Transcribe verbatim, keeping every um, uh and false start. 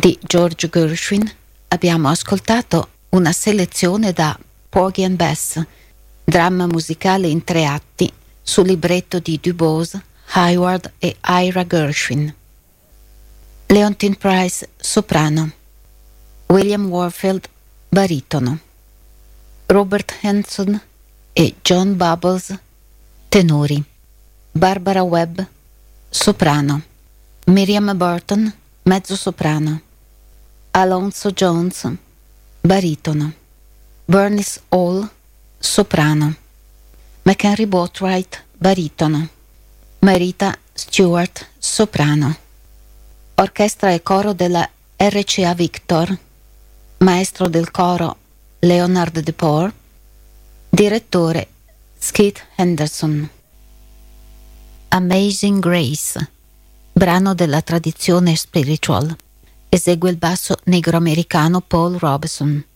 di George Gershwin abbiamo ascoltato una selezione da Porgy and Bess, dramma musicale in tre atti su libretto di Du Bois, Hayward e Ira Gershwin. Leontyne Price, soprano. William Warfield, baritono. Robert Hanson e John Bubbles, tenori. Barbara Webb, soprano. Miriam Burton, mezzosoprano. Alonzo Jones, baritono. Bernice Hall, soprano. McHenry Boatwright, baritono. Marita Stewart, soprano. Orchestra e coro della R C A Victor. Maestro del coro Leonard DePore. Direttore Skip Henderson. Amazing Grace, brano della tradizione spiritual. Esegue il basso negro americano Paul Robeson.